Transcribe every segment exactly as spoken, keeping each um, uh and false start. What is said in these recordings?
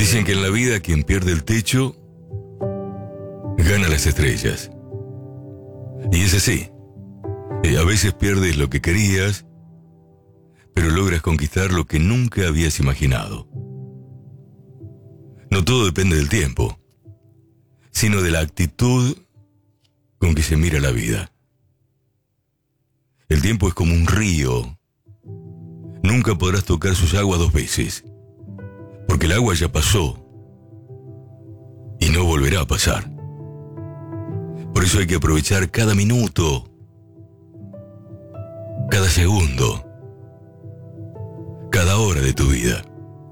Dicen que en la vida quien pierde el techo gana las estrellas. Y es así. Eh, a veces pierdes lo que querías, pero logras conquistar lo que nunca habías imaginado. No todo depende del tiempo, sino de la actitud con que se mira la vida. El tiempo es como un río. Nunca podrás tocar sus aguas dos veces, porque el agua ya pasó y no volverá a pasar. Por eso hay que aprovechar cada minuto, cada segundo, cada hora de tu vida.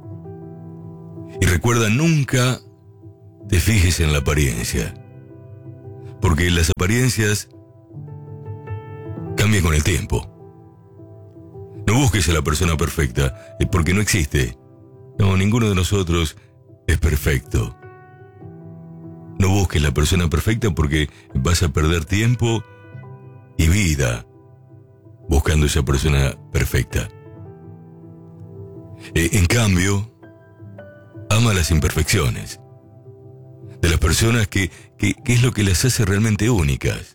Y recuerda, nunca te fijes en la apariencia, porque las apariencias cambian con el tiempo. No busques a la persona perfecta, porque no existe. No, ninguno de nosotros es perfecto. No busques la persona perfecta porque vas a perder tiempo y vida buscando esa persona perfecta. En cambio, ama las imperfecciones de las personas que, que, que es lo que las hace realmente únicas.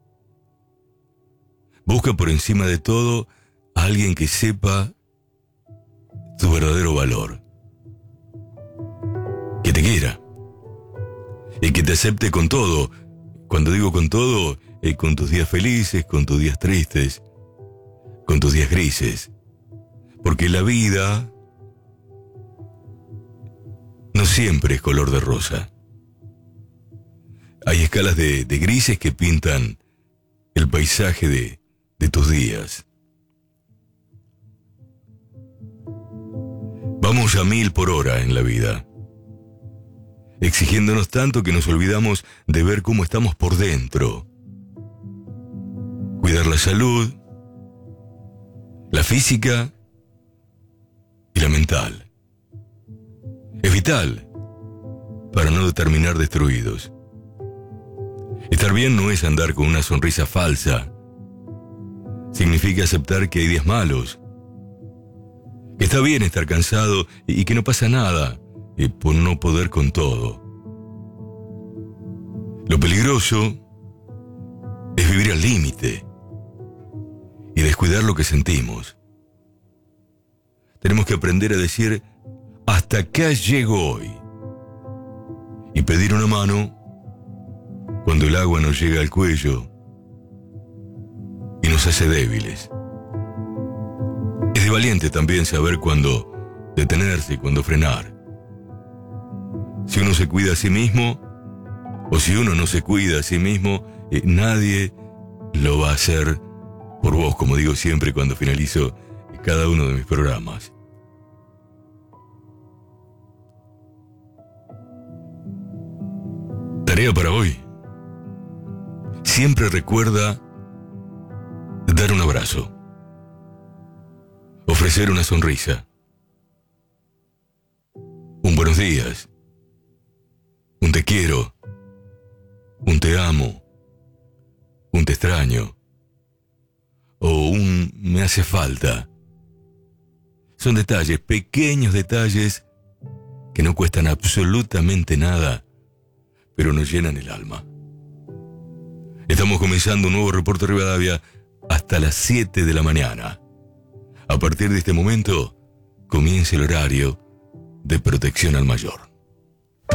Busca por encima de todo a alguien que sepa tu verdadero valor, que te quiera y que te acepte con todo. Cuando digo con todo, eh, con tus días felices, con tus días tristes, con tus días grises, porque la vida no siempre es color de rosa. Hay escalas de, de grises que pintan el paisaje de, de tus días. Vamos a mil por hora en la vida, exigiéndonos tanto que nos olvidamos de ver cómo estamos por dentro. Cuidar la salud, la física y la mental. Es vital para no terminar destruidos. Estar bien no es andar con una sonrisa falsa. Significa aceptar que hay días malos. Que está bien estar cansado y que no pasa nada eh, por no poder con todo. Lo peligroso es vivir al límite y descuidar lo que sentimos. Tenemos que aprender a decir: hasta acá llego hoy, y pedir una mano cuando el agua nos llega al cuello y nos hace débiles. Es de valiente también saber cuándo detenerse y cuándo frenar. Si uno se cuida a sí mismo, o si uno no se cuida a sí mismo, eh, nadie lo va a hacer por vos, como digo siempre cuando finalizo cada uno de mis programas. Tarea para hoy. Siempre recuerda dar un abrazo, ofrecer una sonrisa, un buenos días, un te quiero, un te amo, un te extraño o un me hace falta. Son detalles, pequeños detalles que no cuestan absolutamente nada, pero nos llenan el alma. Estamos comenzando un nuevo Reporte Rivadavia hasta las siete de la mañana. A partir de este momento, comienza el horario de protección al mayor.